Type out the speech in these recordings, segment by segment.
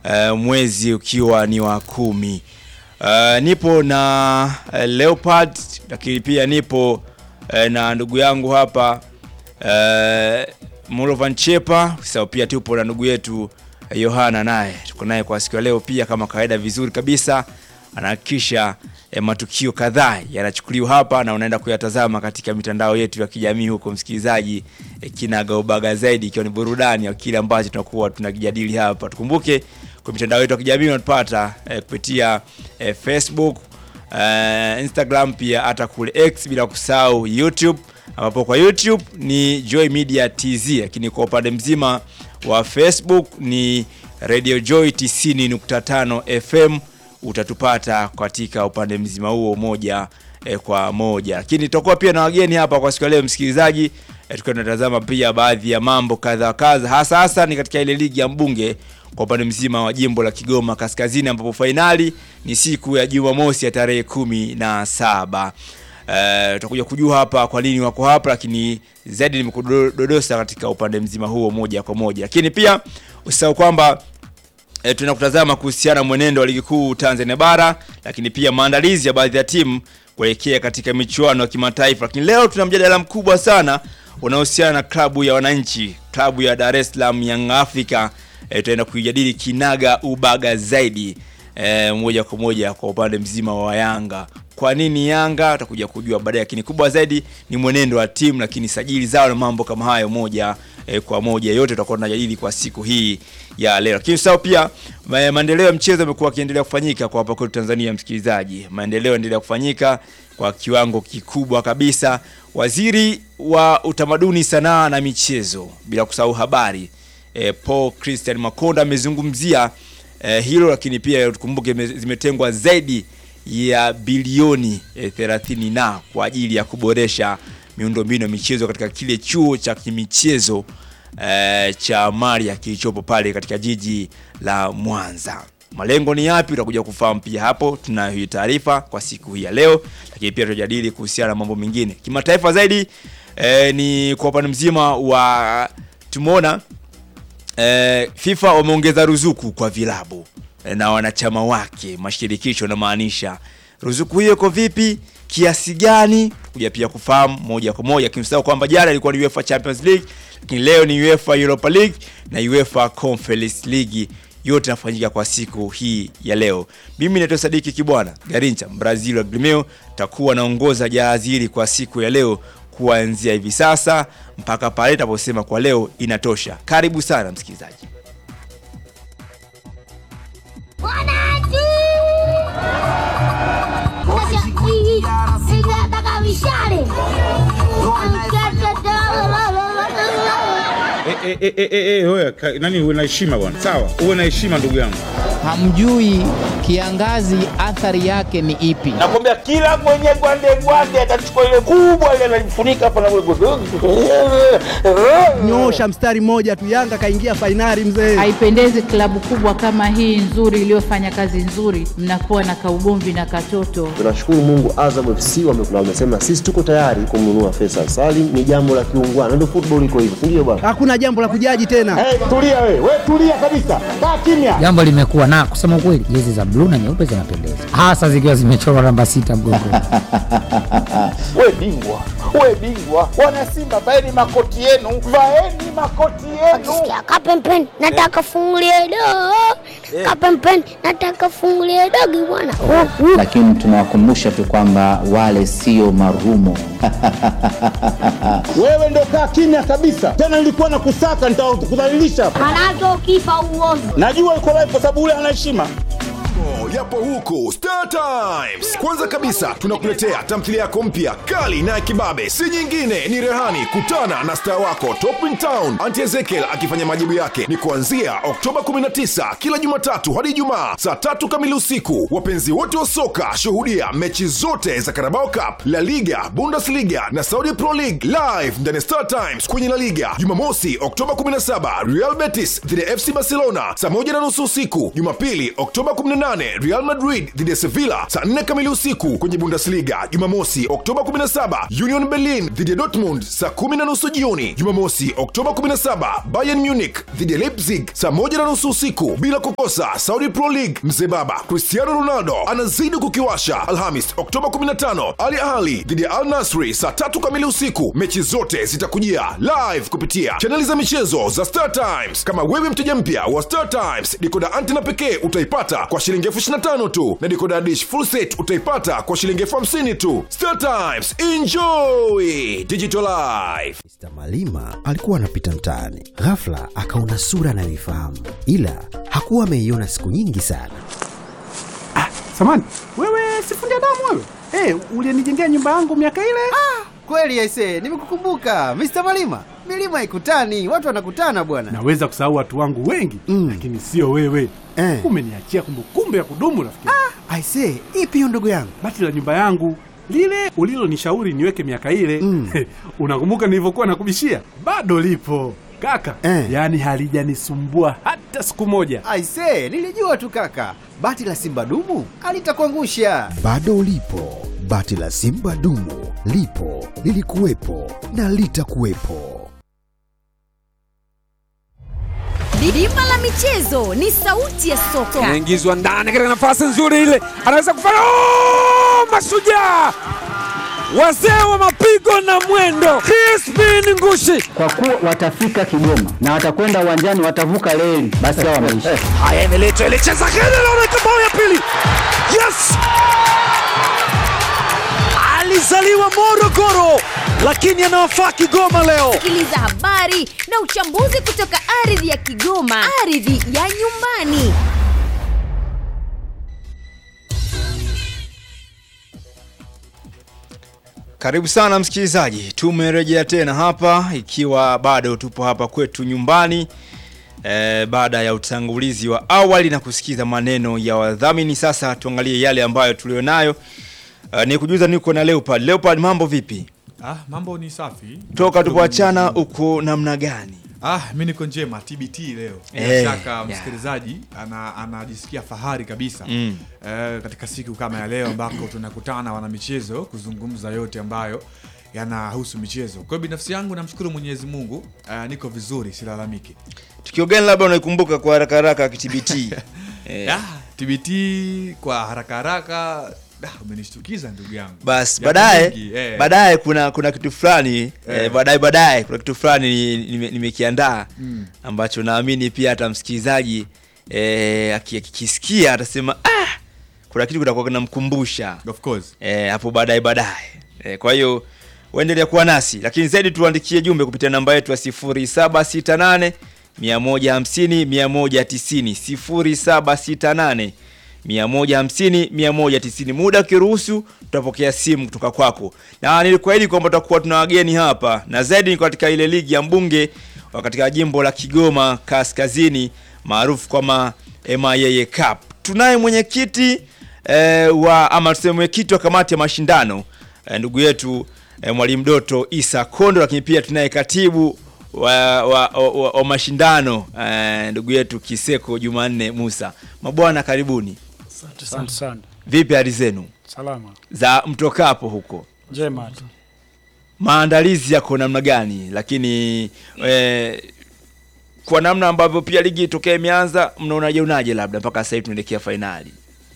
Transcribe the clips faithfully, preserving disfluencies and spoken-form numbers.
uh, mwezi ukiwa ni wa kumi. Uh, nipo na uh, Leopard, lakini pia nipo uh, na ndugu yangu hapa uh, Molovan Chepa. Sasa pia tupo na ndugu yetu uh, Yohana, naye tuko naye kwa siku ya leo pia kama kawaida vizuri kabisa. Anahakikisha eh, matukio kadhaa yanachukuliwa hapa na unaenda kuyatazama katika mitandao yetu ya kijamii huko, msikilizaji, eh, kinaga ubaga zaidi ikiwa ni burudani ya kile ambacho tunakuwa tunakijadili hapa. Tukumbuke kwa mitandao yetu ya kijamii unatupata eh, kupitia eh, Facebook, eh, Instagram, pia hata kule X, bila kusahau YouTube, ambapo kwa YouTube ni Joy Media T Z, lakini kwa upande mzima wa Facebook ni Radio Joy tisini nukta tano F M. Utatupata katika upande mzima huo moja e, kwa moja. Lakini tutakuwa pia na wageni hapa kwa siku ya leo, msikilizaji, e, tukiwa tunatazama pia baadhi ya mambo kadha kadha, hasa hasa ni katika ile ligi ya mbunge kwa upande mzima wa jimbo la Kigoma Kaskazini, ambapo finali ni siku ya Jumamosi ya tarehe kumi na saba. Eh, tutakuja kujua hapa kwa nini wako hapa, lakini zaidi nimekudodosa katika upande mzima huo moja kwa moja. Lakini pia usisahau kwamba E, tunakutazama kuhusiana mwenendo wa ligi kuu Tanzania bara, lakini pia maandalizi ya baadhi ya timu kuelekea katika michuano ya kimataifa. Lakini leo tuna mjadala mkubwa sana unaohusiana na klabu ya wananchi, klabu ya Dar es Salaam Young Africa. E, tutaenda kujadili kinaga ubaga zaidi e, moja kwa moja kwa upande mzima wa Yanga. Kwa nini Yanga tutakuja kujua baadaye, lakini kubwa zaidi ni mwenendo wa timu, lakini sajili zao na mambo kama hayo moja e, kwa moja yote tutakuwa tunajadili kwa siku hii ya leo. Lakini sasa pia maendeleo ya mchezo yamekuwa yakiendelea kufanyika kwa hapa kwetu Tanzania, msikilizaji. Maendeleo yanaendelea kufanyika kwa kiwango kikubwa kabisa. Waziri wa Utamaduni, Sanaa na Michezo, bila kusahau habari, e, Paul Christian Makonda amezungumzia e, hilo, lakini pia tukumbuke zimetengwa zaidi ya bilioni e, thelathini na kwa ajili ya kuboresha miundombinu ya michezo katika kile chuo cha kimichezo e, cha Maria kilichopo pale katika jiji la Mwanza. Malengo ni yapi? Utakuja kufahamu pia hapo. Tuna hii taarifa kwa siku hii ya leo, lakini pia tutajadili kuhusiana na mambo mengine kimataifa zaidi. E, ni kwa upande mzima wa tumeona e, FIFA wameongeza ruzuku kwa vilabu na wanachama wake, mashirikisho na maanisha. Ruzuku hiyo iko vipi? Kiasi gani? Kuja pia kufahamu moja kwa moja. Kimsahau kwamba jana ilikuwa ni UEFA Champions League, lakini leo ni UEFA Europa League na UEFA Conference League. Yote yanafanyika kwa siku hii ya leo. Mimi naitwa Sadiki Kibwana Garincha, Brazil wa Grimeo, takuwa naongoza jaziri kwa siku ya leo kuanzia hivi sasa mpaka pale nitaposema kwa leo inatosha. Karibu sana msikilizaji. Eh eh eh eh wewe nani, uwe na heshima bwana. Sawa, uwe na heshima ndugu yangu. Hamjui kiangazi athari yake ni ipi? Nakwambia kila mwenye gwande gwande atachukua ile kubwa ile analifunika hapa na wewe. Nyosha mstari mmoja tu, Yanga kaingia finali mzee. Haipendezi klabu kubwa kama hii nzuri iliyofanya kazi nzuri mnakuwa na kaugomvi na katoto. Tunashukuru Mungu, Azam F C wamesema sisi tuko tayari kumnunua Faisal Salim. Ni jambo la kiungwana, ndio football iko hivyo, ndio bwana. Hakuna jambo la kujaji tena. Eh, hey, tulia wewe. Wewe tulia kabisa. Kaa kimya. Jambo limekuwa na kusema ukweli, jezi za blue na nyeupe zinapendeza, hasa zikiwa zimechorwa namba sita mgongoni. Wewe bingwa, wewe bingwa. Wana Simba, vaeni makoti yenu, vaeni makoti yenu. Kapempen, nataka fungulie do. Kapempen, nataka fungulie dogi bwana. Lakini tunawakumbusha tu kwamba wale sio marumo. Wewe ndo kaa kimya kabisa. Tena nilikuwa na kusaka nitakudhalilisha. Manazo kifa uozo. Najua uko live kwa sababu ule ana heshima. Yapo huko Star Times. Kwanza kabisa tunakuletea tamthilia yako mpya kali na kibabe, si nyingine ni Rehani. Kutana na star wako Top in Town Auntie Ezekiel akifanya majibu yake. Ni kuanzia Oktoba kumi na tisa kila Jumatatu hadi Ijumaa saa tatu kamili usiku. Wapenzi wote wa soka, shuhudia mechi zote za Carabao Cup, La Liga, Bundesliga na Saudi Pro League live ndani Star Times. Kwenye La Liga Jumamosi Oktoba kumi na saba Real Betis dhidi ya F C Barcelona saa moja na nusu usiku. Jumapili Oktoba kumi na nane Real Madrid dhidi ya Sevilla saa nne kamili usiku. Kwenye Bundesliga Jumamosi Oktoba kumi na saba, Union Berlin dhidi ya Dortmund saa kumi na nusu jioni. Jumamosi Oktoba kumi na saba, Bayern Munich dhidi ya Leipzig saa moja na nusu usiku. Bila kukosa Saudi Pro League, mzee baba Cristiano Ronaldo anazidi kukiwasha. Alhamis Oktoba kumi na tano, Al Ahly dhidi ya Al Nassr saa tatu kamili usiku. Mechi zote zitakujia live kupitia chaneli za michezo za Star Times. Kama wewe mteja mpya wa Star Times, decoder antena pekee utaipata kwa shilingi elfu ishirini na tano tu, na decoder dish full set utaipata kwa shilingi elfu hamsini tu. Star Times, enjoy digital life. mister Malima alikuwa anapita mtaani, ghafla akaona sura anayoifahamu, ila hakuwa ameiona siku nyingi sana. Ah, samani, wewe sifundi damu wewe. Eh, hey, ulinijengea nyumba yangu miaka ile. Ah, kweli aisee, nimekukumbuka mister Malima. Milima ikutani, watu wanakutana bwana. Naweza kusahau watu wangu wengi, mm. lakini sio wewe. Eh. Umeniachia kumbukumbu ya kudumu rafiki. Ah, aisee, ipi hiyo ndugu yangu? Bati la nyumba yangu, lile ulilonishauri niweke miaka ile. Mm. Unakumbuka nilivyokuwa nakubishia? Bado lipo kaka. Eh. Yaani halijanisumbua hata siku moja. Aisee, nilijua tu kaka. Bati la Simba dumu alitakuangusha. Bado lipo. Bati la Simba dumu lipo, lilikuwepo na litakuwepo. Dimba la michezo ni sauti ya soka. Anaingizwa ndani katika nafasi nzuri ile. Anaweza kufanya oh, Mashujaa. Wazee wa mapigo na mwendo. Crispin Ngushi. Kwa kuwa watafika Kigoma na watakwenda uwanjani, watavuka reli, basi hao wameisha. Haya, imeletwa ile cheza kile na bao ya pili. Yes! Alizaliwa Morogoro lakini anawafaa Kigoma leo. Sikiliza habari na uchambuzi kutoka ardhi ya Kigoma, ardhi ya nyumbani. Karibu sana msikilizaji, tumerejea tena hapa ikiwa bado tupo hapa kwetu nyumbani. E, baada ya utangulizi wa awali na kusikiza maneno ya wadhamini, sasa tuangalie yale ambayo tulionayo. Uh, ni kujuza niko na Leopard. Leopard, mambo vipi? Ah, mambo ni safi. Toka tupoachana uko namna gani? Ah, mimi niko njema, T B T leo. Bila hey, shaka msikilizaji yeah. ana anajisikia fahari kabisa. Mm. Eh, katika siku kama ya leo ambako tunakutana wana michezo kuzungumza yote ambayo yanahusu michezo. Kwa binafsi yangu namshukuru Mwenyezi Mungu, uh, niko vizuri, silalamiki. Tukio gani labda unaikumbuka kwa haraka haraka T B T? eh. Ah, T B T kwa haraka haraka Ah, umenishtukiza ndugu yangu. Bas baadaye eh. baadaye kuna kuna kitu fulani eh. eh, baadaye baadaye kuna kitu fulani nimekiandaa nime mm. ambacho naamini pia hata msikilizaji eh akikisikia atasema ah kuna kitu kitakuwa kinamkumbusha. Of course. Eh hapo baadaye baadaye. Eh, kwa hiyo waendelea kuwa nasi, lakini zaidi tuandikie jumbe kupitia namba yetu ya sifuri saba sita nane mia moja hamsini mia moja tisini sifuri saba sita nane mia moja hamsini mia moja tisini. Muda kiruhusu tutapokea simu kutoka kwako. Na nilikuahidi kwamba tutakuwa tuna wageni hapa, na zaidi ni katika ile ligi ya mbunge katika jimbo la Kigoma Kaskazini maarufu kama M I A Cup. Tunaye mwenyekiti eh, wa ama tuseme mwenyekiti wa kamati ya mashindano eh, ndugu yetu eh, Mwalimu Doto Isa Kondo, lakini pia tunaye katibu wa, wa, wa, wa, wa mashindano eh, ndugu yetu Kiseko Jumanne Musa. Mabwana karibuni. Asante sana sana. Vipi hali zenu? Salama. Za mtokapo huko? Njema tu. Maandalizi yako namna gani? Lakini eh, kwa namna ambavyo pia ligi itokea imeanza, mnaonaje unaje labda mpaka sasa hivi tunaelekea finali?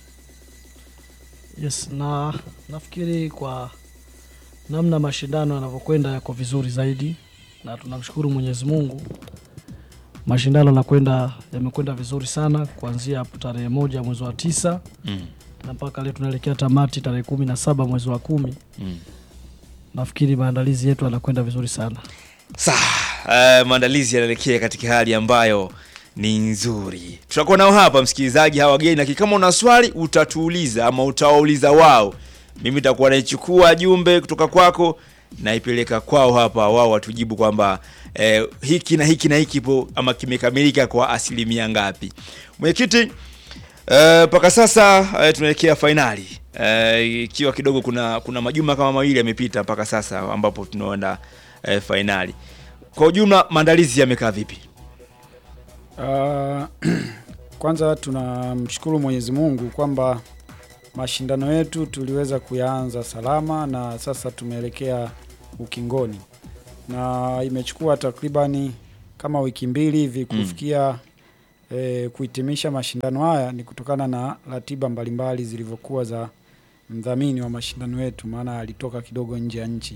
Yes, na nafikiri kwa namna mashindano yanavyokwenda yako vizuri zaidi, na tunamshukuru Mwenyezi Mungu. Mashindano yanakwenda yamekwenda vizuri sana kuanzia hapo tarehe moja mwezi wa tisa mm. na mpaka leo tunaelekea tamati tarehe kumi na saba mwezi wa kumi. Mm. Nafikiri maandalizi yetu yanakwenda vizuri sana. Sawa, uh, maandalizi yanaelekea katika hali ambayo ni nzuri. Tutakuwa nao hapa msikilizaji hawa wageni, na kama una swali utatuuliza ama utawauliza wao. Mimi nitakuwa naichukua jumbe kutoka kwako na ipeleka kwao hapa, wao watujibu kwamba eh, hiki na hiki na hiki ipo ama kimekamilika kwa asilimia ngapi. Mwenyekiti, eh, paka sasa eh, tunaelekea finali. Eh, ikiwa kidogo kuna kuna majuma kama mawili yamepita mpaka sasa ambapo tunaenda eh, finali. Kwa ujumla maandalizi yamekaa vipi? Uh, kwanza tunamshukuru Mwenyezi Mungu kwamba mashindano yetu tuliweza kuyaanza salama na sasa tumeelekea ukingoni. Na imechukua takribani kama wiki mbili hivi kufikia mm. E, kuhitimisha mashindano haya ni kutokana na ratiba mbalimbali zilivyokuwa za mdhamini wa mashindano yetu, maana alitoka kidogo nje ya nchi.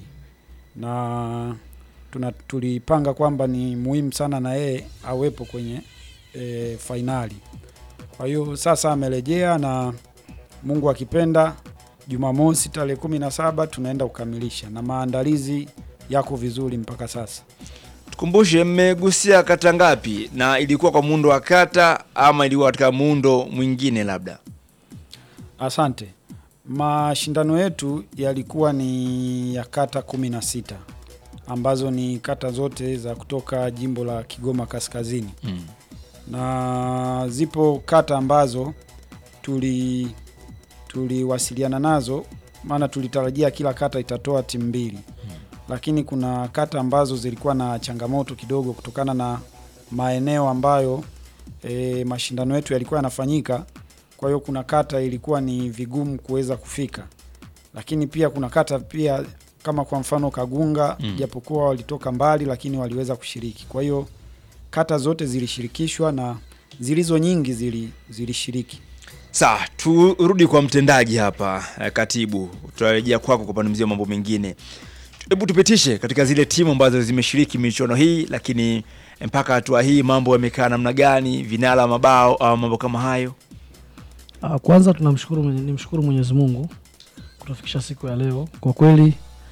Na tuna, tulipanga kwamba ni muhimu sana na yeye awepo kwenye e, finali. Kwa hiyo sasa amerejea na Mungu akipenda Jumamosi tarehe kumi na saba tunaenda kukamilisha na maandalizi yako vizuri mpaka sasa. Tukumbushe mmegusia kata ngapi na ilikuwa kwa muundo wa kata ama ilikuwa katika muundo mwingine labda? Asante. Mashindano yetu yalikuwa ni ya kata kumi na sita ambazo ni kata zote za kutoka jimbo la Kigoma Kaskazini. Mm. Na zipo kata ambazo tuli tuliwasiliana nazo, maana tulitarajia kila kata itatoa timu mbili. Hmm. Lakini kuna kata ambazo zilikuwa na changamoto kidogo kutokana na maeneo ambayo e, mashindano yetu yalikuwa yanafanyika. Kwa hiyo kuna kata ilikuwa ni vigumu kuweza kufika. Lakini pia kuna kata pia kama kwa mfano Kagunga, hmm. japokuwa walitoka mbali lakini waliweza kushiriki. Kwa hiyo kata zote zilishirikishwa na zilizo nyingi zili, zilishiriki. Sawa, turudi kwa mtendaji hapa, katibu. Tutarejea kwako kwa upande mzima mambo mengine. Hebu tupitishe katika zile timu ambazo zimeshiriki michuano hii, lakini mpaka hatua hii mambo yamekaa namna gani, vinara mabao au mambo kama hayo? Kwanza tunamshukuru nimshukuru Mwenyezi Mungu kutufikisha siku ya leo. Kwa kweli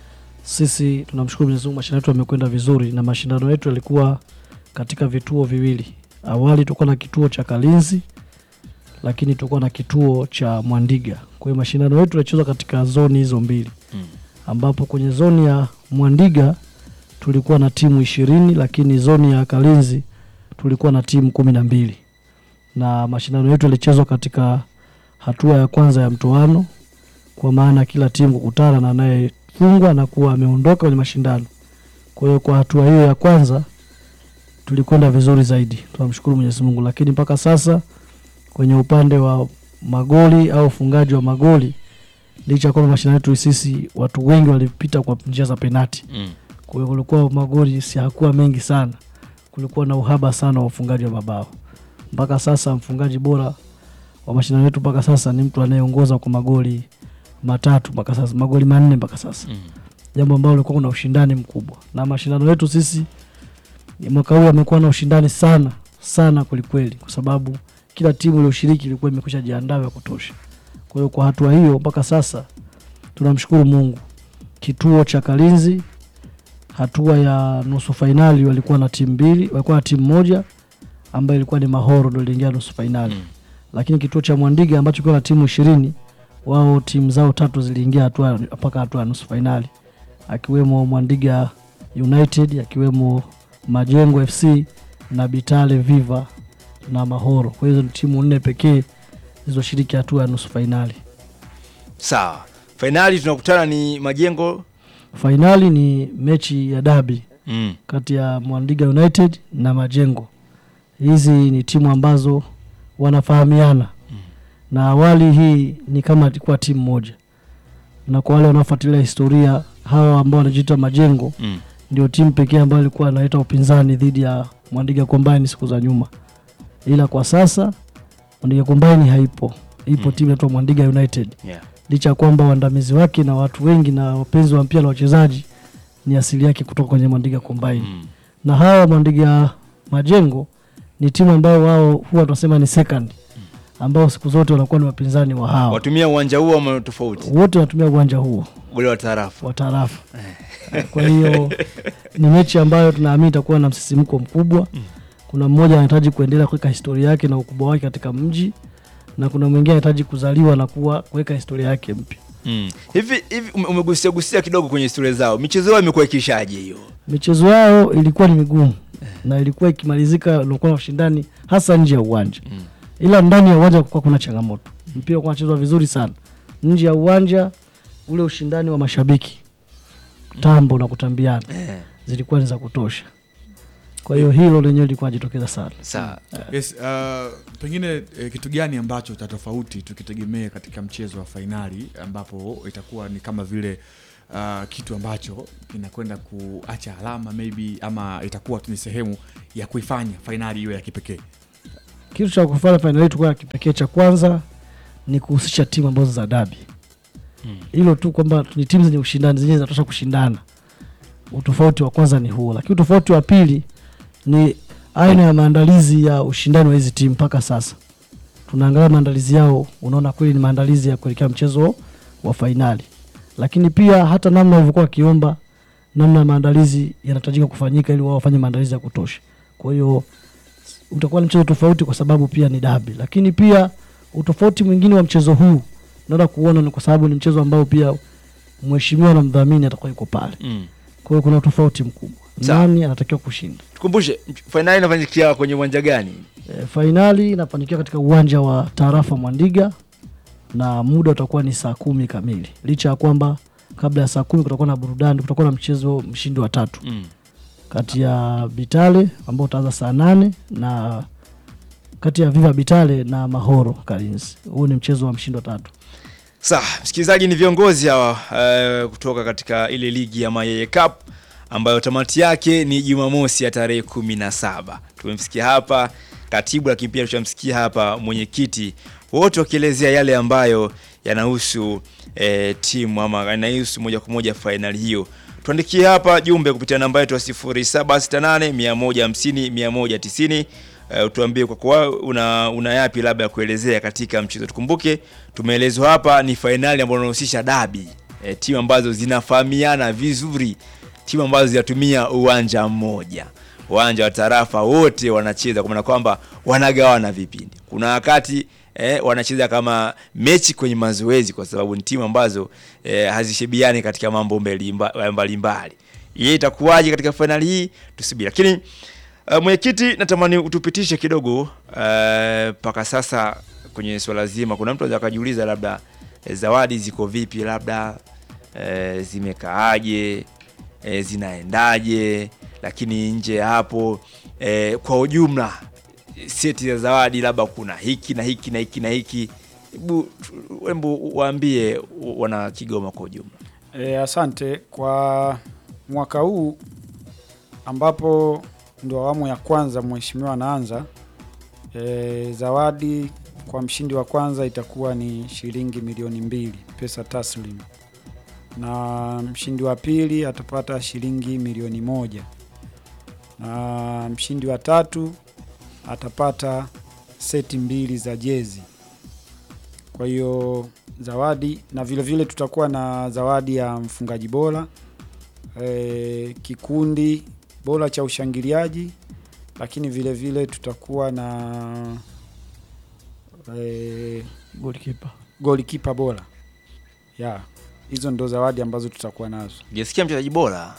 sisi tunamshukuru Mwenyezi Mungu, mashindano yetu yamekwenda vizuri na mashindano yetu yalikuwa katika vituo viwili. Awali tulikuwa na kituo cha Kalinzi, lakini tulikuwa na kituo cha Mwandiga. Kwa hiyo mashindano yetu yalichezwa katika zoni hizo mbili. Mm. Ambapo kwenye zoni ya Mwandiga tulikuwa na timu ishirini, lakini zoni ya Kalinzi tulikuwa na timu kumi na mbili. Na mashindano yetu yalichezwa katika hatua ya kwanza ya mtoano, kwa maana kila timu kukutana na anayefungwa na kuwa ameondoka kwenye mashindano. Kwa hiyo kwa hatua hiyo ya kwanza tulikwenda vizuri zaidi. Tunamshukuru Mwenyezi Mungu, lakini mpaka sasa kwenye upande wa magoli au ufungaji wa magoli, licha kwa mashindano yetu sisi watu wengi walipita kwa njia za penalti. Mm. Kwa hiyo kulikuwa magoli si hakuwa mengi sana. Kulikuwa na uhaba sana wa ufungaji wa mabao. Mpaka sasa mfungaji bora wa mashindano yetu mpaka sasa ni mtu anayeongoza kwa magoli matatu mpaka sasa, magoli manne mpaka sasa. Mm. Jambo ambalo lilikuwa na ushindani mkubwa. Na mashindano yetu sisi mwaka huu yamekuwa na ushindani sana sana kulikweli, kwa sababu kila timu iliyoshiriki ilikuwa imekwisha jiandaa ya kutosha. Kwa hiyo kwa hatua hiyo mpaka sasa tunamshukuru Mungu. Kituo cha Kalinzi hatua ya nusu finali walikuwa na timu mbili, walikuwa na timu moja ambayo ilikuwa ni Mahoro ndio iliingia nusu finali. Mm. Lakini kituo cha Mwandiga ambacho kilikuwa na timu ishirini, wao timu zao tatu ziliingia hatua mpaka hatua ya nusu finali. Akiwemo Mwandiga United, akiwemo Majengo F C na Bitale Viva na Mahoro. Kwa hiyo timu nne pekee zilizoshiriki hatua ya nusu finali. Sawa. Finali tunakutana ni Majengo. Finali ni mechi ya derby. Mm. Kati ya Mwandiga United na Majengo. Hizi ni timu ambazo wanafahamiana. Mm. Na awali hii ni kama ilikuwa timu moja. Na kwa wale wanaofuatilia historia, hawa ambao wanajiita Majengo, mm. ndio timu pekee ambayo ilikuwa inaleta upinzani dhidi ya Mwandiga Combine siku za nyuma. Ila kwa sasa Mwandiga Combine haipo. Ipo mm. timu inaitwa Mwandiga United. Yeah. Licha kwamba waandamizi wake na watu wengi na wapenzi wa mpira na wachezaji ni asili yake kutoka kwenye Mwandiga Combine. Mm. Na hawa Mwandiga Majengo ni timu ambayo wao huwa tunasema ni second, ambao siku zote wanakuwa ni wapinzani wa hawa. Watumia uwanja huo ama tofauti? Wote wanatumia uwanja huo. Ule wa tarafa. Wa tarafa. Kwa hiyo ni mechi ambayo tunaamini itakuwa na msisimko mkubwa. Mm. Kuna mmoja anahitaji kuendelea kuweka historia yake na ukubwa wake katika mji, na kuna mwingine anahitaji kuzaliwa na kuwa kuweka historia yake mpya. Mm. Hivi hivi umegusia gusia kidogo kwenye historia zao. Michezo yao imekuwa ikishaje hiyo? Michezo yao ilikuwa ni migumu. Na ilikuwa ikimalizika ilikuwa na ushindani hasa nje ya uwanja. Mm. Ila ndani ya uwanja kulikuwa kuna changamoto. Mpira ulikuwa unachezwa vizuri sana. Nje ya uwanja ule ushindani wa mashabiki, tambo na kutambiana, zilikuwa ni za kutosha. Kwa hiyo hilo lenyewe lilikuwa jitokeza sana. Sawa. Yes, uh, pengine eh, kitu gani ambacho cha tofauti tukitegemea katika mchezo wa fainali ambapo itakuwa ni kama vile uh, kitu ambacho kinakwenda kuacha alama maybe, ama itakuwa tu ni sehemu ya kuifanya fainali iwe ya kipekee? Kitu cha kufanya fainali tukua ya kipekee cha kwanza ni kuhusisha timu ambazo za dabi. Hilo hmm. tu kwamba ni timu zenye ushindani, zenye zinatosha kushindana. Utofauti wa kwanza ni huo. Lakini utofauti wa pili ni aina ya maandalizi ya ushindani wa hizi timu mpaka sasa. Tunaangalia maandalizi yao, unaona kweli ni maandalizi ya kuelekea mchezo wa fainali. Lakini pia hata namna walivyokuwa kiomba, namna maandalizi yanatajika kufanyika ili wao wafanye maandalizi ya kutosha. Kwa hiyo utakuwa ni mchezo tofauti kwa sababu pia ni dabi. Lakini pia utofauti mwingine wa mchezo huu naona kuona ni kwa sababu ni mchezo ambao pia mheshimiwa na mdhamini atakuwa yuko pale. Mm. Kwa hiyo kuna tofauti mkubwa. Nani anatakiwa kushinda? Tukumbushe finali inafanyika kwenye uwanja gani? E, finali inafanyika katika uwanja wa Tarafa Mwandiga na muda utakuwa ni saa kumi kamili. Licha ya kwamba kabla ya saa kumi kutakuwa na burudani, kutakuwa na mchezo mshindi wa tatu. Mm. Kati ya Bitale ambao utaanza saa nane na kati ya Viva Bitale na Mahoro Kalinzi. Huu ni mchezo wa mshindi wa tatu. Sawa, msikilizaji, ni viongozi hawa uh, kutoka katika ile ligi ya Mayeye Cup ambayo tamati yake ni Jumamosi ya tarehe kumi na saba. Tumemsikia hapa katibu, lakini pia tumemsikia hapa mwenyekiti, wote wakielezea yale ambayo yanahusu eh, timu ama yanahusu moja kwa moja finali hiyo. Tuandikie hapa jumbe kupitia namba yetu ya sifuri saba sita nane mia moja hamsini mia moja tisini. Uh, utuambie kwa kwa una, una yapi labda ya kuelezea katika mchezo. Tukumbuke tumeelezwa hapa ni finali ambayo inahusisha dabi, e, timu ambazo zinafahamiana vizuri, timu ambazo zinatumia uwanja mmoja, uwanja wa Tarafa, wote wanacheza kwa maana kwamba wanagawana vipindi. Kuna wakati eh, wanacheza kama mechi kwenye mazoezi kwa sababu ni timu ambazo eh, hazishibiani katika mambo mbalimbali. Yeye itakuwaje katika finali hii tusubiri. Lakini Uh, mwenyekiti, natamani utupitishe kidogo mpaka uh, sasa kwenye swala zima. Kuna mtu anaweza kujiuliza labda eh, zawadi ziko vipi, labda eh, zimekaaje, eh, zinaendaje, lakini nje hapo eh, kwa ujumla seti ya zawadi labda kuna hiki na hiki na hiki na hiki. Hebu wembo waambie wana Kigoma kwa ujumla. E, asante kwa mwaka huu ambapo ndio awamu ya kwanza mheshimiwa anaanza. E, zawadi kwa mshindi wa kwanza itakuwa ni shilingi milioni mbili pesa taslim, na mshindi wa pili atapata shilingi milioni moja, na mshindi wa tatu atapata seti mbili za jezi. Kwa hiyo zawadi, na vile vile tutakuwa na zawadi ya mfungaji bora, e, kikundi bora cha ushangiliaji, lakini vile vile tutakuwa na e, goalkeeper goalkeeper bora. Ya, yeah, hizo ndo zawadi ambazo tutakuwa nazo. Jesikia mchezaji bora.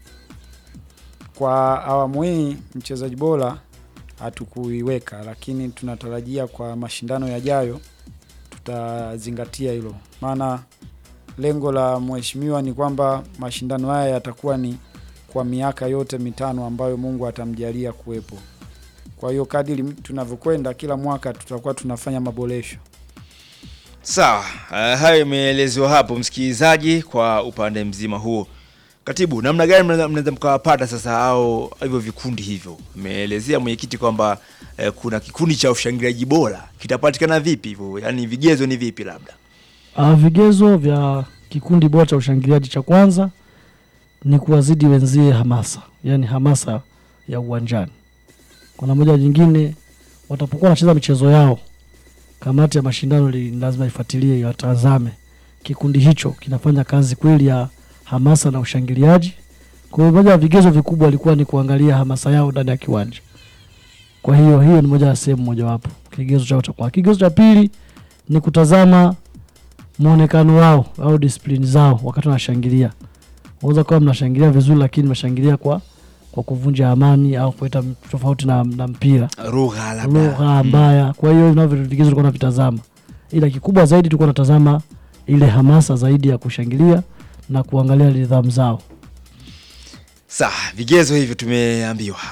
Kwa awamu hii mchezaji bora hatukuiweka, lakini tunatarajia kwa mashindano yajayo tutazingatia hilo. Maana lengo la mheshimiwa ni kwamba mashindano haya yatakuwa ni kwa miaka yote mitano ambayo Mungu atamjalia kuwepo. Kwa hiyo kadiri tunavyokwenda kila mwaka tutakuwa tunafanya maboresho. Sawa, uh, hayo imeelezwa hapo msikilizaji kwa upande mzima huo. Katibu, namna gani mnaweza mkawapata sasa au hivyo vikundi hivyo? Umeelezea mwenyekiti kwamba eh, kuna kikundi cha ushangiliaji bora. Kitapatikana vipi hivyo? Yaani vigezo ni vipi labda? Ah, uh, vigezo vya kikundi bora cha ushangiliaji cha kwanza ni kuwazidi wenzie hamasa, yani hamasa ya uwanjani. Kuna moja nyingine watapokuwa wanacheza michezo yao, kamati ya mashindano lazima ifuatilie, watazame kikundi hicho kinafanya kazi kweli ya hamasa na ushangiliaji. Kwa hiyo moja ya vigezo vikubwa ilikuwa ni kuangalia hamasa yao ndani ya kiwanja. Kwa hiyo hiyo ni moja ya sehemu moja wapo kigezo chao cha kwanza. Kigezo cha pili ni kutazama muonekano wao au discipline zao wakati wanashangilia. Waweza kuwa mnashangilia vizuri lakini mnashangilia kwa kwa kuvunja amani au kuleta tofauti na, na mpira. Lugha labda. Lugha mbaya. Mm. Kwa hiyo navyo vigezo tulikuwa tunavitazama. Ila kikubwa zaidi tulikuwa tunatazama ile hamasa zaidi ya kushangilia na kuangalia nidhamu zao. Sawa, vigezo hivyo tumeambiwa hapo.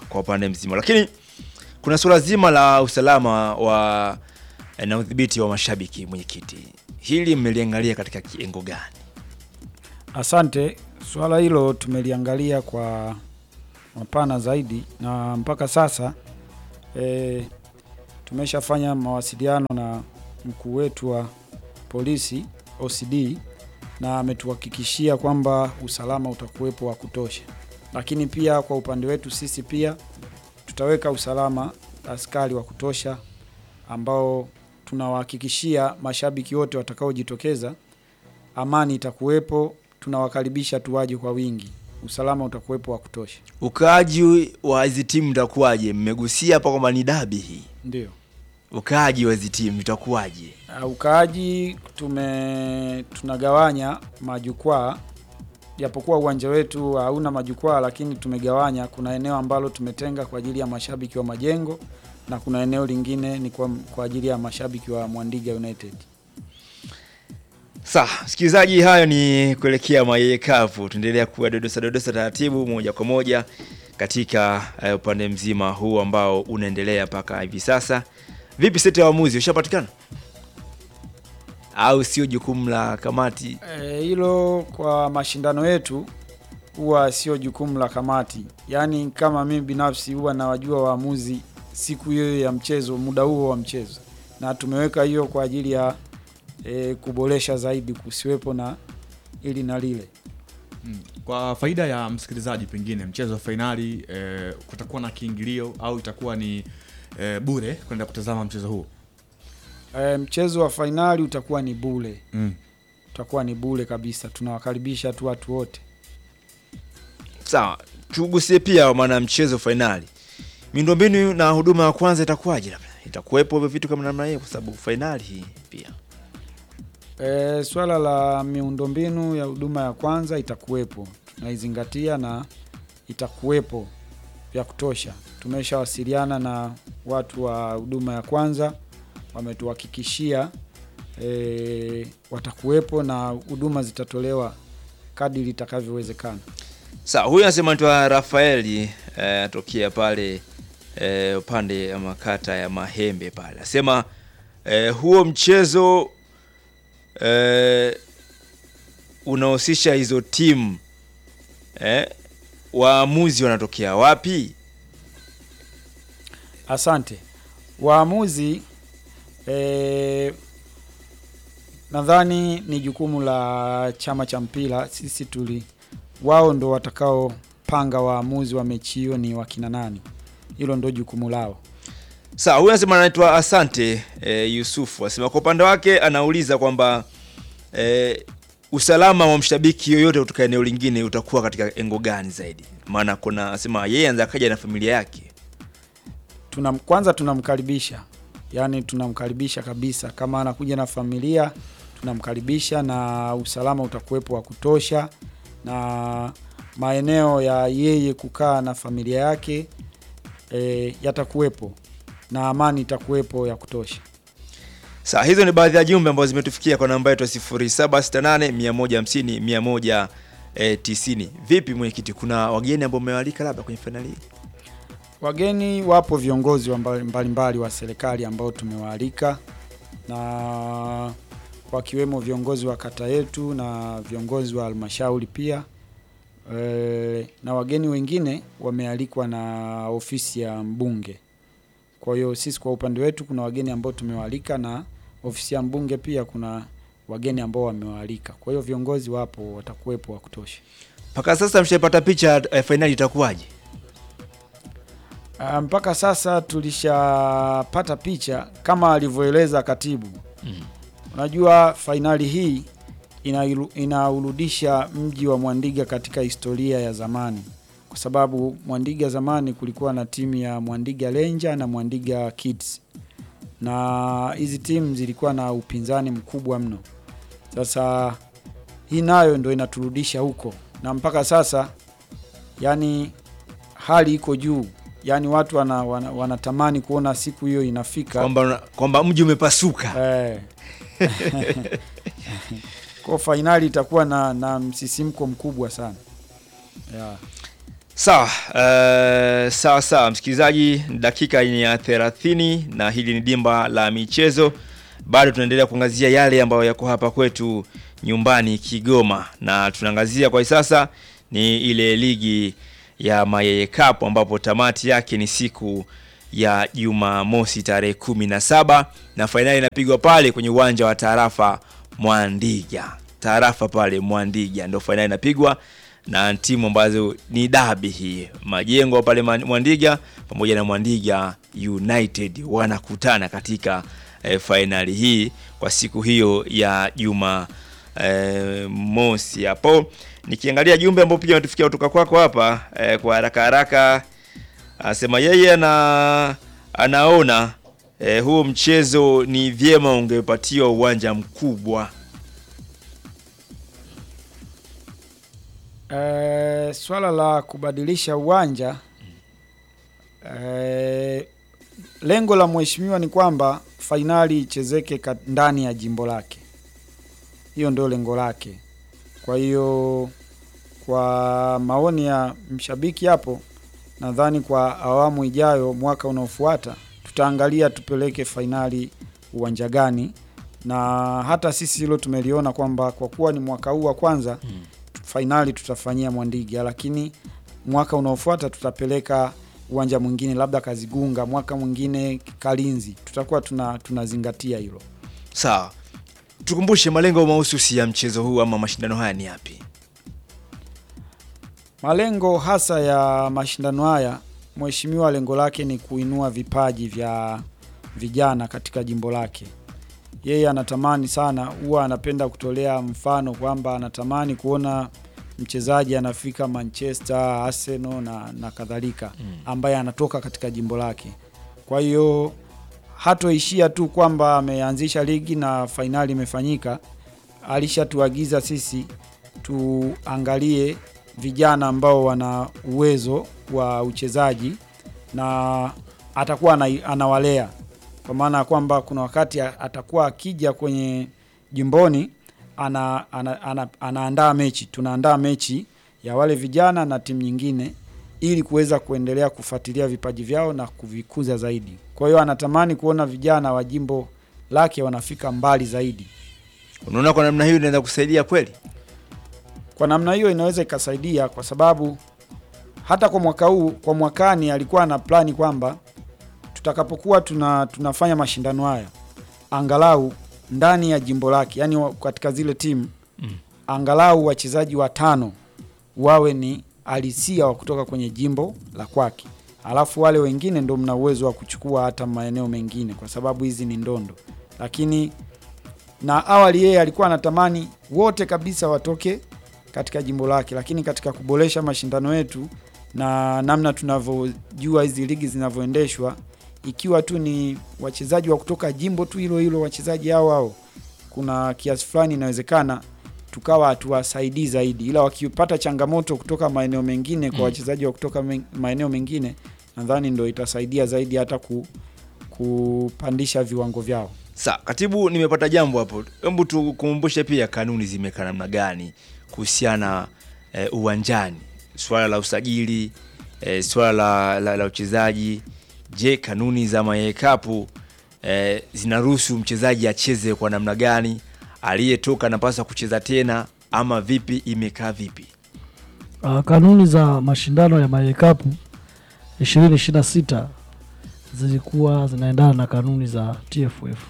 kwa upande mzima. Lakini kuna suala zima la usalama wa na udhibiti wa mashabiki, mwenyekiti. Hili mmeliangalia katika kiengo gani? Asante. Swala hilo tumeliangalia kwa mapana zaidi, na mpaka sasa e, tumeshafanya mawasiliano na mkuu wetu wa polisi O C D, na ametuhakikishia kwamba usalama utakuwepo wa kutosha. Lakini pia kwa upande wetu sisi pia tutaweka usalama askari wa kutosha ambao tunawahakikishia mashabiki wote watakaojitokeza amani itakuwepo. Tunawakaribisha tuwaje kwa wingi, usalama utakuwepo wa kutosha. Ukaaji wa hizi timu utakuwaje? Mmegusia hapa kwamba ni dabi hii. Ndio. Ukaaji wa hizi timu utakuwaje? Uh, ukaaji tume tunagawanya majukwaa, japokuwa uwanja wetu hauna majukwaa, lakini tumegawanya. Kuna eneo ambalo tumetenga kwa ajili ya mashabiki wa Majengo na kuna eneo lingine ni kwa, kwa ajili ya mashabiki wa Mwandiga United. Sawa, msikilizaji, hayo ni kuelekea Mayeye Cup. Tuendelea kuwa dodosa dodosa taratibu moja kwa moja katika uh, upande mzima huu ambao unaendelea mpaka hivi sasa. Vipi seti ya waamuzi ushapatikana? Au sio jukumu la kamati? Hilo e, kwa mashindano yetu huwa sio jukumu la kamati. Yaani kama mimi binafsi huwa nawajua waamuzi siku hiyo ya mchezo, muda huo wa mchezo. Na tumeweka hiyo kwa ajili ya e, kuboresha zaidi, kusiwepo na ili na lile. Hmm. Kwa faida ya msikilizaji, pengine mchezo wa finali e, kutakuwa na kiingilio au itakuwa ni e, bure kwenda kutazama mchezo huu? E, mchezo wa finali utakuwa ni bure. Mm. Utakuwa ni bure kabisa. Tunawakaribisha tu watu wote. Sawa, tugusie pia maana mchezo finali. Miundombinu na huduma ya kwanza itakuwaje labda? Itakuwepo hivyo vitu kama namna hiyo kwa sababu finali hii pia. E, swala la miundombinu ya huduma ya kwanza itakuwepo. Tunaizingatia na itakuwepo vya kutosha. Tumeshawasiliana na watu wa huduma ya kwanza, wametuhakikishia e, watakuwepo na huduma zitatolewa kadri itakavyowezekana. Sawa, huyu anasema ni Rafaeli atokea e, pale e, upande ya makata ya Mahembe pale. Anasema e, huo mchezo e, unahusisha hizo timu e, waamuzi wanatokea wapi? Asante. Waamuzi e, nadhani ni jukumu la chama cha mpira. Sisi tuli wao ndo watakao panga waamuzi wa mechi hiyo ni wakina nani. Hilo ndo jukumu lao. Sawa, huyu anasema anaitwa Asante e, Yusufu. Anasema kwa upande wake anauliza kwamba e, usalama wa mshabiki yoyote kutoka eneo lingine utakuwa katika engo gani zaidi? Maana kuna anasema yeye anza kaja na familia yake. Tunam kwanza tunamkaribisha. Yaani tunamkaribisha kabisa, kama anakuja na familia tunamkaribisha na usalama utakuwepo wa kutosha na maeneo ya yeye kukaa na familia yake e, yatakuwepo na amani itakuwepo ya kutosha. Sasa hizo ni baadhi ya jumbe ambazo zimetufikia kwa namba yetu sifuri saba sita nane moja hamsini mia moja tisini. Vipi mwenyekiti, kuna wageni ambao mmewalika labda kwenye finali hii? Wageni wapo, viongozi mbalimbali mbali wa serikali ambao tumewaalika, na wakiwemo viongozi wa kata yetu na viongozi wa halmashauri pia. E, na wageni wengine wamealikwa na ofisi ya mbunge. Kwa hiyo sisi kwa upande wetu kuna wageni ambao tumewaalika na ofisi ya mbunge pia kuna wageni ambao wamewaalika. Kwa hiyo viongozi wapo, watakuwepo wa kutosha. Mpaka sasa mshapata picha eh, finali itakuwaje? Mpaka sasa tulishapata picha kama alivyoeleza katibu. Mm. Unajua finali hii inaurudisha mji wa Mwandiga katika historia ya zamani. Kwa sababu Mwandiga zamani kulikuwa na timu ya Mwandiga Ranger na Mwandiga Kids. Na hizi timu zilikuwa na upinzani mkubwa mno. Sasa hii nayo ndio inaturudisha huko. Na mpaka sasa yani hali iko juu. Yani watu wana, wana, wanatamani kuona siku hiyo inafika. Kwamba kwamba mji umepasuka. Eh. Kwa finali itakuwa na na msisimko mkubwa sana. Yeah. Sawa, uh, sawa sawa msikilizaji, dakika ni ya thelathini na hili ni dimba la michezo. Bado tunaendelea kuangazia yale ambayo yako hapa kwetu nyumbani Kigoma, na tunaangazia kwa sasa ni ile ligi ya Mayeye Cup ambapo tamati yake ni siku ya Jumamosi tarehe kumi na saba na finali inapigwa pale kwenye uwanja wa Tarafa Mwandiga. Tarafa pale Mwandiga ndio finali inapigwa na timu ambazo ni dabi hii. Majengo pale Mwandiga pamoja na Mwandiga United wanakutana katika eh, finali hii kwa siku hiyo ya Juma eh, mosi. Hapo nikiangalia jumbe ambao pia unatufikia kutoka kwako hapa eh, kwa haraka haraka, asema yeye ana anaona eh, huo mchezo ni vyema ungepatiwa uwanja mkubwa. Uh, swala la kubadilisha uwanja, uh, lengo la mheshimiwa ni kwamba fainali ichezeke ndani ya jimbo lake. Hiyo ndio lengo lake. Kwa hiyo kwa maoni ya mshabiki hapo, nadhani kwa awamu ijayo mwaka unaofuata tutaangalia tupeleke fainali uwanja gani, na hata sisi hilo tumeliona kwamba kwa kuwa ni mwaka huu wa kwanza hmm. fainali tutafanyia Mwandiga, lakini mwaka unaofuata tutapeleka uwanja mwingine labda Kazigunga, mwaka mwingine Kalinzi. Tutakuwa tuna tunazingatia hilo. Sawa. Tukumbushe malengo mahususi ya mchezo huu ama mashindano haya ni yapi? Malengo hasa ya mashindano haya, mheshimiwa lengo lake ni kuinua vipaji vya vijana katika jimbo lake. Yeye anatamani sana, huwa anapenda kutolea mfano kwamba anatamani kuona mchezaji anafika Manchester, Arsenal na, na kadhalika ambaye anatoka katika jimbo lake. Kwa hiyo hatoishia tu kwamba ameanzisha ligi na finali imefanyika. Alishatuagiza sisi tuangalie vijana ambao wana uwezo wa uchezaji na atakuwa anawalea, kwa maana kwamba kuna wakati atakuwa akija kwenye jimboni ana, ana, ana, anaandaa mechi. Tunaandaa mechi ya wale vijana na timu nyingine ili kuweza kuendelea kufuatilia vipaji vyao na kuvikuza zaidi. Kwa hiyo anatamani kuona vijana wa jimbo lake wanafika mbali zaidi. Unaona kwa namna hiyo inaweza kusaidia kweli? Kwa namna hiyo inaweza ikasaidia, kwa sababu hata kwa mwaka huu, kwa mwakani alikuwa na plani kwamba tutakapokuwa tuna tunafanya mashindano haya angalau ndani ya jimbo lake, yani katika zile timu mm. angalau wachezaji watano wawe ni alisia wa kutoka kwenye jimbo la kwake. Alafu wale wengine ndio mna uwezo wa kuchukua hata maeneo mengine kwa sababu hizi ni ndondo. Lakini na awali yeye alikuwa anatamani wote kabisa watoke katika jimbo lake, lakini katika kuboresha mashindano yetu na namna tunavyojua hizi ligi zinavyoendeshwa, ikiwa tu ni wachezaji wa kutoka jimbo tu hilo hilo, wachezaji hao hao, kuna kiasi fulani inawezekana tukawa hatuwasaidii zaidi, ila wakipata changamoto kutoka maeneo mengine kwa wachezaji wa kutoka maeneo mengine, nadhani ndio itasaidia zaidi hata ku, kupandisha viwango vyao. Sawa, katibu, nimepata jambo hapo. Hebu tukumbushe pia kanuni zimekaa namna gani kuhusiana e, uwanjani, swala la usajili, e, swala la, la, la uchezaji. Je, kanuni za Mayeye Cup e, zinaruhusu mchezaji acheze kwa namna gani? Aliyetoka anapaswa kucheza tena ama vipi, imekaa vipi? Uh, kanuni za mashindano ya Mayeye Cup ishirini ishirini na sita zilikuwa zinaendana na kanuni za T F F.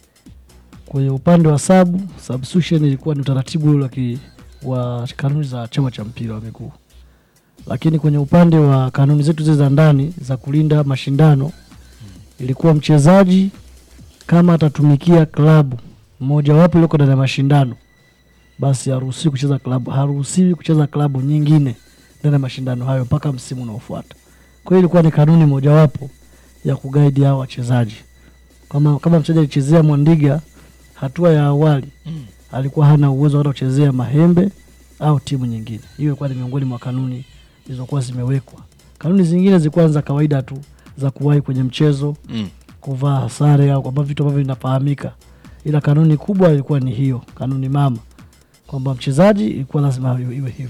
Kwenye upande wa sub substitution ilikuwa ni utaratibu ule wa kanuni za chama cha mpira wa miguu. Lakini kwenye upande wa kanuni zetu zile za ndani za kulinda mashindano, ilikuwa mchezaji kama atatumikia klabu mmoja wapo yuko ndani ya mashindano, basi haruhusiwi kucheza klabu, haruhusiwi kucheza klabu nyingine ndani ya mashindano hayo mpaka msimu unaofuata. Kwa hiyo ilikuwa ni kanuni moja wapo ya kuguide hao wachezaji. Kama kama mchezaji alichezea Mwandiga hatua ya awali, mm. alikuwa hana uwezo wa kuchezea Mahembe au timu nyingine. Hiyo ilikuwa ni miongoni mwa kanuni zilizokuwa zimewekwa. Kanuni zingine zilikuwa za kawaida tu za kuwahi kwenye mchezo, mm. kuvaa sare au kwa vitu ambavyo vinafahamika. Ila kanuni kubwa ilikuwa ni hiyo, kanuni mama, kwamba mchezaji ilikuwa lazima iwe hivyo.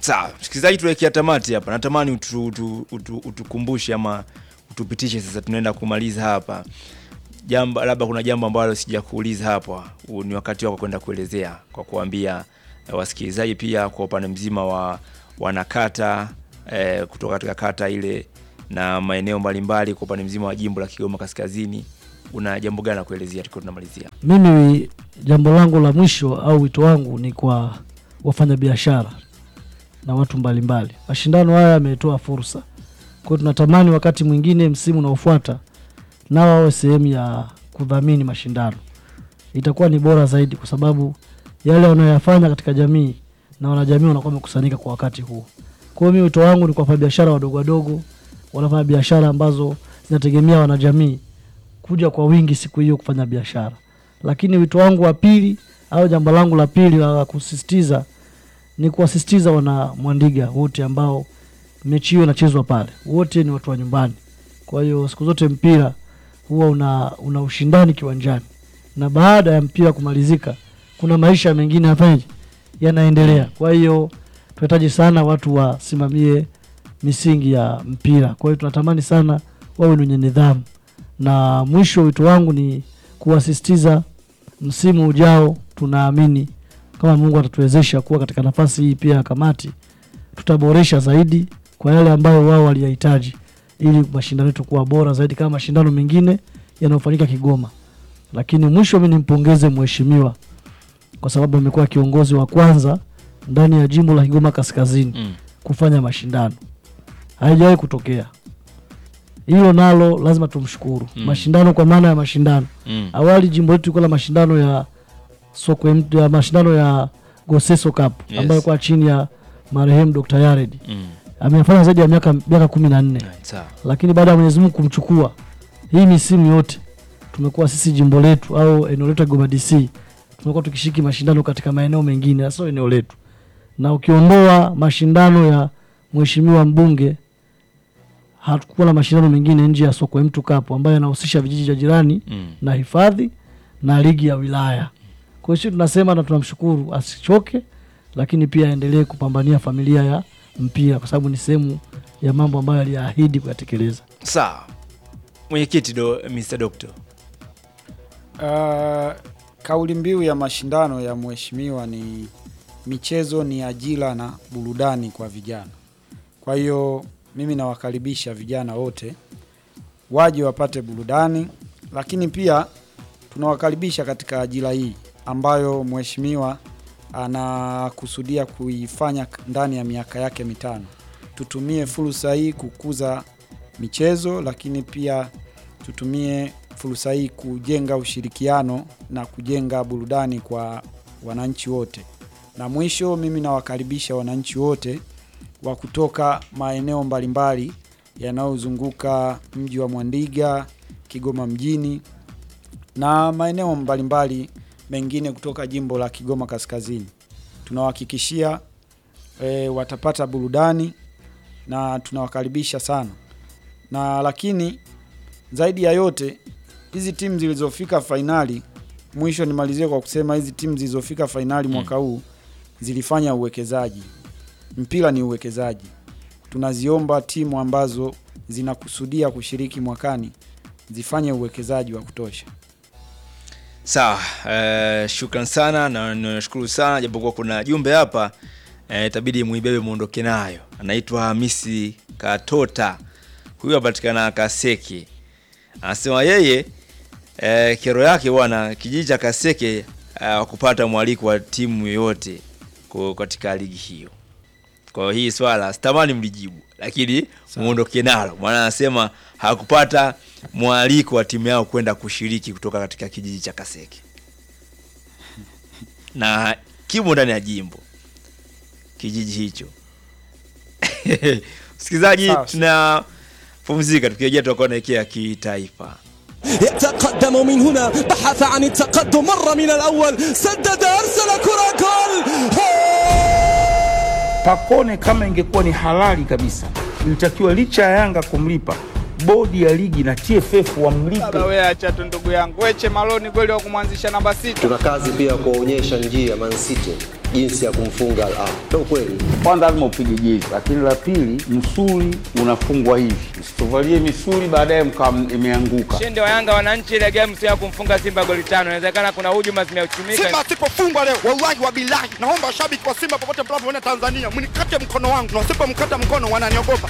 Sawa, msikilizaji, tuelekea tamati hapa. Natamani utu, utu, utu, utukumbushe ama utupitishe sasa, tunaenda kumaliza hapa. Jambo labda kuna jambo ambalo sijakuuliza hapa. Ni wakati wako kwenda kuelezea kwa kuambia uh, wasikilizaji pia kwa upande mzima wa wanakata eh, kutoka katika kata ile na maeneo mbalimbali kwa upande mzima wa jimbo la Kigoma Kaskazini. Una jambo gani la kuelezea tukiwa tunamalizia? Mimi jambo langu la mwisho au wito wangu ni kwa wafanyabiashara na watu mbalimbali. Mashindano haya yametoa fursa. Kwa hiyo tunatamani wakati mwingine msimu unaofuata nao wawe sehemu ya kudhamini mashindano. Itakuwa ni bora zaidi kwa sababu yale wanayofanya katika jamii na wanajamii wanakuwa wamekusanyika kwa wakati huo. Kwa hiyo mimi wito wangu ni kwa wafanyabiashara wadogo wadogo, wanafanya biashara ambazo zinategemea wanajamii kuja kwa wingi siku hiyo kufanya biashara. Lakini wito wangu wa pili au jambo langu la pili la kusisitiza ni kuasisitiza wana Mwandiga wote ambao mechi hiyo inachezwa pale. Wote ni watu wa nyumbani. Kwa hiyo siku zote mpira huwa una una ushindani kiwanjani. Na baada ya mpira kumalizika kuna maisha mengine yafanyaje yanaendelea. Kwa hiyo tunahitaji sana watu wasimamie misingi ya mpira. Kwa hiyo tunatamani sana wawe wenye nidhamu. Na mwisho wito wangu ni kuasisitiza msimu ujao, tunaamini kama Mungu atatuwezesha kuwa katika nafasi hii pia kamati, tutaboresha zaidi kwa yale ambayo wao walihitaji ili mashindano yetu kuwa bora zaidi kama mashindano mengine yanayofanyika Kigoma. Lakini mwisho mimi nimpongeze mheshimiwa kwa sababu amekuwa kiongozi wa kwanza ndani ya jimbo la Kigoma Kaskazini mm. kufanya mashindano. Haijawahi kutokea. Hilo nalo lazima tumshukuru. Mm. Mashindano kwa maana ya mashindano. Mm. Awali jimbo letu liko na mashindano ya soko ya mashindano ya Goseso Cup yes. ambayo kwa chini ya marehemu Doctor Yared. Mm. Amefanya zaidi ya miaka miaka kumi na nne. Sawa. Lakini baada ya Mwenyezi Mungu kumchukua hii misimu yote tumekuwa sisi jimbo letu au eneo letu Kigoma D C tumekuwa tukishiki mashindano katika maeneo mengine sio eneo letu. Na ukiondoa mashindano ya mheshimiwa mbunge hatakuwa na mashindano mengine nje ya soko M two Cup ambayo yanahusisha vijiji vya jirani mm. na hifadhi na ligi ya wilaya. Kwa hiyo tunasema na tunamshukuru asichoke, lakini pia aendelee kupambania familia ya mpira kwa sababu ni sehemu ya mambo ambayo aliahidi kuyatekeleza. Sawa. Mwenyekiti do Mister Doctor. Uh, kauli mbiu ya mashindano ya mheshimiwa ni michezo ni ajira na burudani kwa vijana. Kwa hiyo mimi nawakaribisha vijana wote waje wapate burudani, lakini pia tunawakaribisha katika ajira hii ambayo mheshimiwa anakusudia kuifanya ndani ya miaka yake mitano. Tutumie fursa hii kukuza michezo, lakini pia tutumie fursa hii kujenga ushirikiano na kujenga burudani kwa wananchi wote. Na mwisho mimi nawakaribisha wananchi wote wa kutoka maeneo mbalimbali yanayozunguka mji wa Mwandiga, Kigoma mjini na maeneo mbalimbali mengine kutoka jimbo la Kigoma Kaskazini. Tunawahakikishia e, watapata burudani na tunawakaribisha sana. Na lakini zaidi ya yote hizi timu zilizofika finali, mwisho nimalizie kwa kusema hizi timu zilizofika finali mm. mwaka huu zilifanya uwekezaji. Mpira ni uwekezaji. Tunaziomba timu ambazo zinakusudia kushiriki mwakani zifanye uwekezaji wa kutosha. Sawa, uh, shukran sana na nashukuru sana, japokuwa kuna jumbe hapa eh, itabidi muibebe muondoke nayo. Anaitwa Hamisi Katota. Huyu apatikana Kaseke. Anasema yeye eh, kero yake bwana kijiji cha Kaseke uh, kupata mwaliko wa timu yoyote katika ligi hiyo. Kwa hii swala sitamani mlijibu, lakini muondoke nalo. Maana anasema hakupata mwaliko wa timu yao kwenda kushiriki kutoka katika kijiji cha Kaseke. Na kimo ndani ya jimbo kijiji hicho. Msikilizaji, tuna pumzika, tukirejea tutakuwa naelekea kitaifa. يتقدم من هنا بحث عن التقدم مرة من الأول سدد أرسل كرة جول. Pacone kama ingekuwa ni halali kabisa ilitakiwa licha ya Yanga kumlipa bodi ya ligi na T F F wamlipe. Baba wewe acha tu ndugu yangu. Weche Maloni kweli wa kumwanzisha namba sita. Tuna kazi pia kuonyesha njia Man City jinsi ya kumfunga Al Ahly. Ndio kweli. Kwanza lazima upige jezi, lakini la pili msuli unafungwa hivi. Usitovalie misuli baadaye mkawa imeanguka. Shinde wa Yanga wananchi ile game sio ya kumfunga Simba goli tano. Inawezekana kuna hujuma zimeuchumika. Simba asipofungwa leo, wallahi wa billahi, naomba washabiki wa Simba popote mnapoona Tanzania, mnikate mkono wangu. Na usipomkata mkono wananiogopa.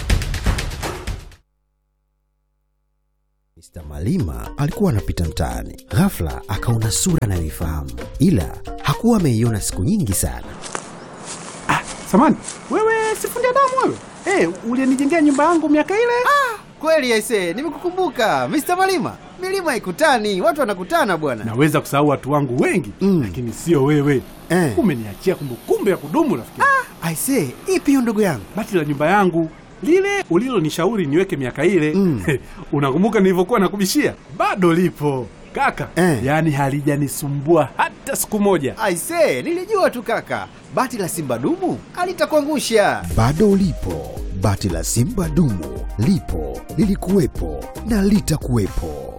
Mister Malima alikuwa anapita mtaani. Ghafla akaona sura anayoifahamu, ila hakuwa ameiona siku nyingi sana. Ah, samani, wewe sifundi damu wewe. Eh, hey, ulinijengea nyumba yangu miaka ile? Ah, kweli aisee, nimekukumbuka. Mister Malima, milima ikutani, watu wanakutana bwana. Naweza kusahau watu wangu wengi, mm. lakini sio wewe. Eh. Umeniachia kumbukumbu ya kudumu rafiki. Ah, aisee, ipi hiyo ndugu yangu? Bati la nyumba yangu. Lile ulilonishauri niweke miaka ile, mm. unakumbuka nilivyokuwa nakubishia? Bado lipo kaka, eh. Yaani halijanisumbua hata siku moja. Aisee, nilijua tu kaka, bati la Simba dumu alitakuangusha. Bado lipo bati la Simba dumu, lipo, lilikuwepo na litakuwepo.